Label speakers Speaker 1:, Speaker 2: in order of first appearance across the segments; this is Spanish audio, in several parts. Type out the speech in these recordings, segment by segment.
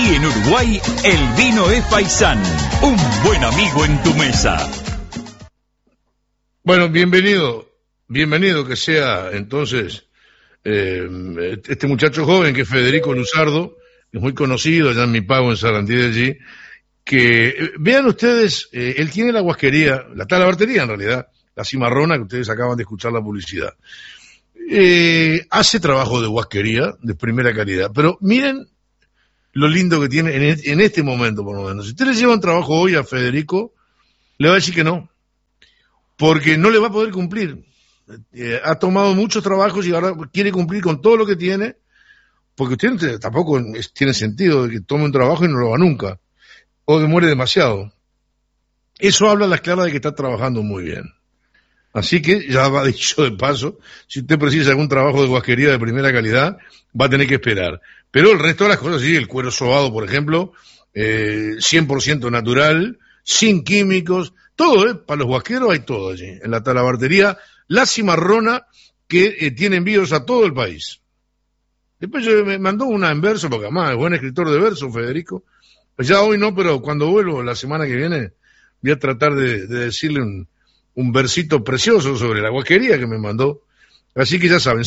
Speaker 1: Aquí en Uruguay, el vino es Faisán, un buen amigo en tu mesa.
Speaker 2: Bueno, bienvenido que sea entonces este muchacho joven que es Federico Luzardo, que es muy conocido allá en Mi Pago, en Sarandí de allí, que vean ustedes, él tiene la guasquería, la talabartería en realidad, la Cimarrona, que ustedes acaban de escuchar la publicidad. Hace trabajo de guasquería de primera calidad, pero miren lo lindo que tiene en este momento, por lo menos. Si usted le lleva un trabajo hoy a Federico, le va a decir que no, porque no le va a poder cumplir. Ha tomado muchos trabajos y ahora quiere cumplir con todo lo que tiene, porque usted tampoco tiene sentido de que tome un trabajo y no lo haga nunca, o demore demasiado. Eso habla a las claras de que está trabajando muy bien. Así que, ya va dicho de paso, si usted precisa algún trabajo de guasquería de primera calidad, va a tener que esperar. Pero el resto de las cosas, sí, el cuero sobado, por ejemplo, 100% natural, sin químicos, todo, para los guasqueros hay todo allí. En la talabartería, La Cimarrona, que tiene envíos a todo el país. Después me mandó una en verso, porque además es buen escritor de verso, Federico. Pues ya hoy no, pero cuando vuelvo la semana que viene, voy a tratar de decirle un versito precioso sobre la guasquería que me mandó. Así que ya saben,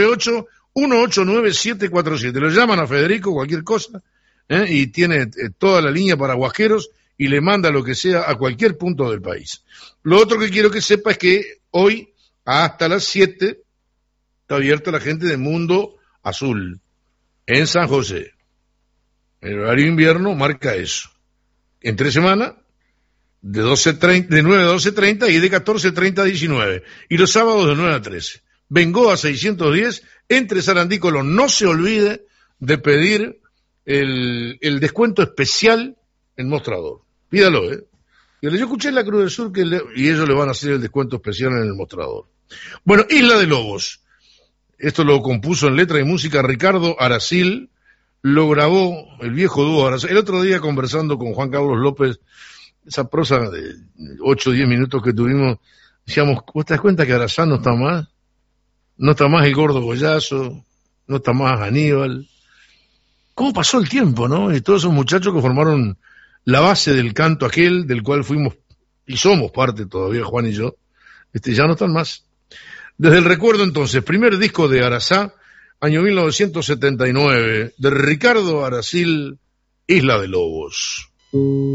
Speaker 2: 098-189-747. Lo llaman a Federico, cualquier cosa, y tiene toda la línea para guasqueros y le manda lo que sea a cualquier punto del país. Lo otro que quiero que sepa es que hoy, hasta las 7, está abierta la gente de Mundo Azul, en San José. El horario de invierno marca eso. Entre semana, de 9 a 12:30 y de 14:30 a 19. Y los sábados de 9 a 13. Bengoa 610, entre Sarandí y Colón. No se olvide de pedir el descuento especial en Mostrador. Pídalo, Yo escuché en la Cruz del Sur y ellos le van a hacer el descuento especial en el Mostrador. Bueno, Isla de Lobos. Esto lo compuso en letra y música Ricardo Aracil. Lo grabó el viejo dúo Aracil. El otro día, conversando con Juan Carlos López, esa prosa de 8 o 10 minutos que tuvimos, decíamos, ¿vos te das cuenta que Arazán no está más? No está más el Gordo Goyazo, no está más Aníbal. ¿Cómo pasó el tiempo, no? Y todos esos muchachos que formaron la base del canto aquel, del cual fuimos y somos parte todavía, Juan y yo, ya no están más. Desde el recuerdo, entonces, primer disco de Arazá, año 1979, de Ricardo Aracil, Isla de Lobos.